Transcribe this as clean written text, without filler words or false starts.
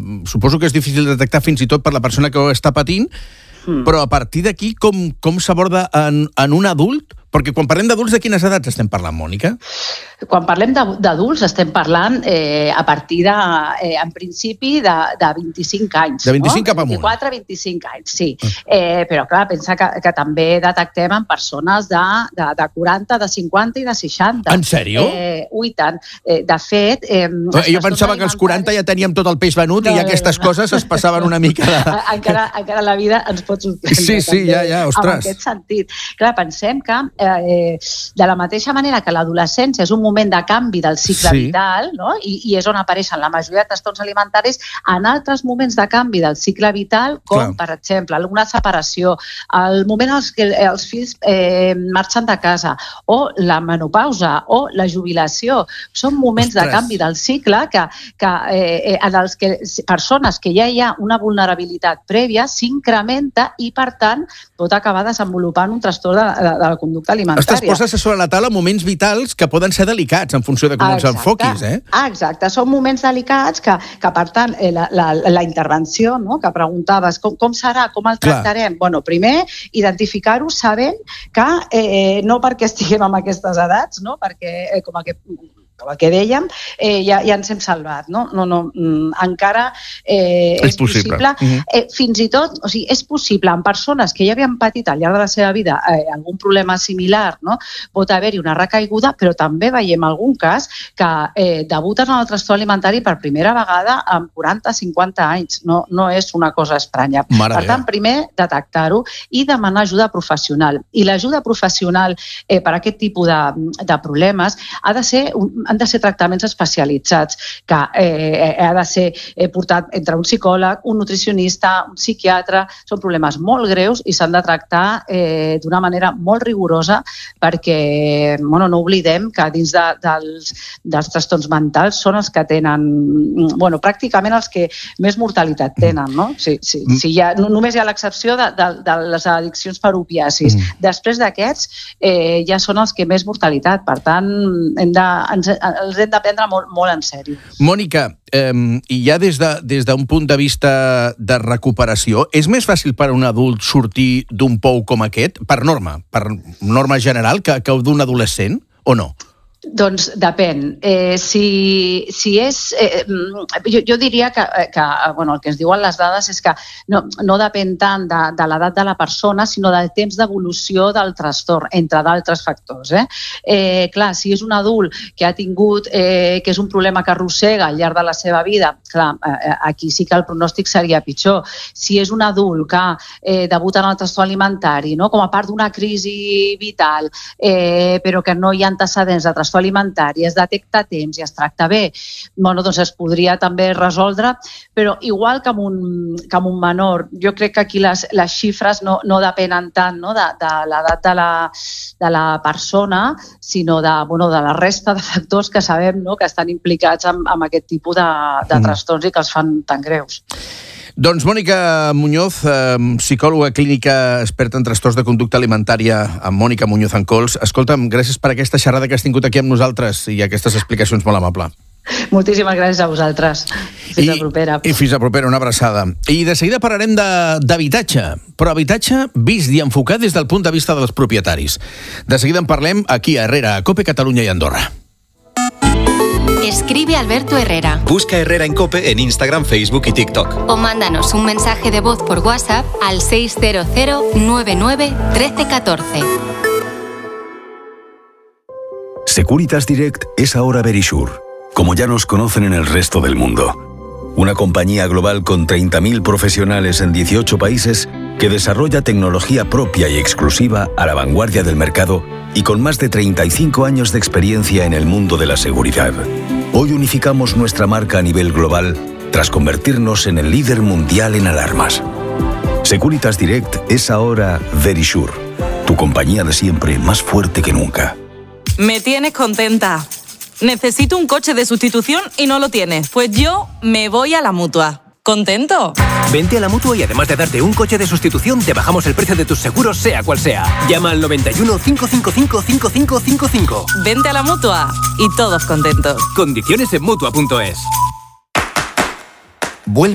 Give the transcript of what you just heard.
suposo que és difícil de detectar fins i tot per la persona que ho està patint, però a partir d'aquí com s'aborda en un adult? Perquè quan parlem d'adults, de quines edats estem parlant, Mònica? Quan parlem d'adults estem parlant a partir en principi, de 25 anys. De 25 cap amunt. 24 a 25 anys, sí. Però clar, pensa que també detectem en persones de 40, de 50 i de 60. En sèrio? Ui, tant. De fet... Jo pensava que als 40 ja teníem tot el peix venut i aquestes coses es passaven una mica de... Encara la vida ens pot sorprendre. Sí, ja, ostres. En aquest sentit. Clar, pensem que de la mateixa manera que l'adolescència és un moment de canvi del cicle vital, no? I és on apareixen la majoria de trastorns alimentaris, en altres moments de canvi del cicle vital, com, per exemple, alguna separació, el moment en què els fills marxen de casa, o la menopausa, o la jubilació. Són moments de canvi del cicle en els que persones que ja hi ha una vulnerabilitat prèvia s'incrementa i, per tant, pot acabar desenvolupant un trastorn de la conducta alimentària. Estàs posant sobre la taula moments vitals que poden ser delicats en funció de com els enfoquis, Exacte, són moments delicats que per tant, la intervenció, no?, que preguntaves com serà, com el tractarem, bueno, primer, identificar-ho sabent que no perquè estiguem en aquestes edats, no?, perquè com el que dèiem, ja ens hem salvat, no? Encara és possible. Fins i tot, o sigui, és possible en persones que ja havien patit al llarg de la seva vida algun problema similar, no? Pot haver-hi una recaiguda, però també veiem algun cas que debuten en el trastorn alimentari per primera vegada amb 40-50 anys. No és una cosa estranya. Per tant, primer, detectar-ho i demanar ajuda professional. I l'ajuda professional per a aquest tipus de problemes han de ser tractaments especialitzats, que ha de ser portat entre un psicòleg, un nutricionista, un psiquiatre. Són problemes molt greus i s'han de tractar d'una manera molt rigorosa perquè no oblidem que dins dels trastorns mentals són els que tenen, pràcticament els que més mortalitat tenen, no? Només hi ha l'excepció de les addiccions per opiacis. Després d'aquests ja són els que més mortalitat. Per tant, els hem de prendre molt en sèrio. Mònica, i ja des d'un punt de vista de recuperació, és més fàcil per a un adult sortir d'un pou com aquest, per norma general, que d'un adolescent, o no? Doncs depèn. Si és... Jo diria que el que ens diuen les dades és que no depèn tant de l'edat de la persona, sinó del temps d'evolució del trastorn, entre d'altres factors. Clar, si és un adult que ha tingut, que és un problema que arrossega al llarg de la seva vida, clar, aquí sí que el pronòstic seria pitjor. Si és un adult que debuta en el trastorn alimentari, com a part d'una crisi vital, però que no hi ha antecedents de trastorn alimentari, es detecta a temps i es tracta bé, doncs es podria també resoldre, però igual que amb un menor, jo crec que aquí les xifres no depenen tant de l'edat de la persona, sinó de la resta de factors que sabem que estan implicats en aquest tipus de trastorns i que els fan tan greus. Doncs Mònica Muñoz, psicòloga clínica experta en trastorns de conducta alimentària, amb Mònica Muñoz en Cols. Escolta'm, gràcies per aquesta xerrada que has tingut aquí amb nosaltres i aquestes explicacions molt amables. Moltíssimes gràcies a vosaltres. Fins a propera. I fins a propera, una abraçada. I de seguida parlarem d'habitatge, però habitatge vist i enfocat des del punt de vista dels propietaris. De seguida en parlem aquí a Herrera, a COPE Catalunya i Andorra. Escribe Alberto Herrera. Busca Herrera en COPE en Instagram, Facebook y TikTok. O mándanos un mensaje de voz por WhatsApp al 600 99 13 14. Securitas Direct es ahora Verisure, como ya nos conocen en el resto del mundo. Una compañía global con 30.000 profesionales en 18 países que desarrolla tecnología propia y exclusiva a la vanguardia del mercado y con más de 35 años de experiencia en el mundo de la seguridad. Hoy unificamos nuestra marca a nivel global tras convertirnos en el líder mundial en alarmas. Securitas Direct es ahora Verisure, tu compañía de siempre más fuerte que nunca. Me tienes contenta. Necesito un coche de sustitución y no lo tienes. Pues yo me voy a la Mutua. ¿Contento? Vente a la Mutua y además de darte un coche de sustitución, te bajamos el precio de tus seguros, sea cual sea. Llama al 91 555 5555. Vente a la Mutua y todos contentos. Condiciones en Mutua.es.